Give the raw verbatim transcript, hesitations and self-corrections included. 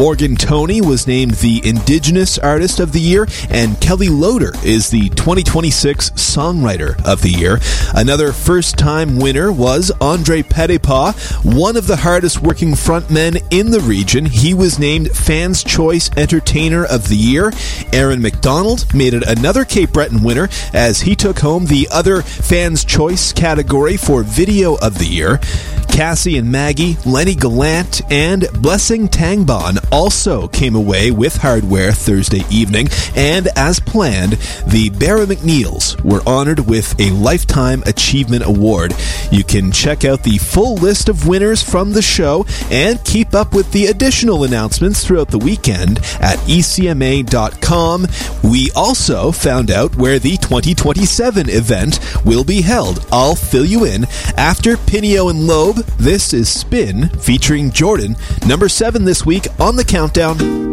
Morgan Toney was named the Indigenous Artist of the Year, and Kelly Loader is the twenty twenty-six Songwriter of the Year. Another first-time winner was Andre Petipa, one of the hardest-working frontmen in the region. He was named Fans' Choice Entertainer of the Year. Aaron McDonald made it another Cape Breton winner as he took home the other Fans' Choice category for Video of the Year. Cassie and Maggie, Lenny Gallant, and Blessing Tangbon also came away with hardware Thursday evening, and as planned, the Barra McNeils were honored with a Lifetime Achievement Award. You can check out the full list of winners from the show and keep up with the additional announcements throughout the weekend at e c m a dot com. We also found out where the twenty twenty-seven event will be held. I'll fill you in after Pinio and Loeb. This is Spin featuring Jordan, number seven this week on the countdown.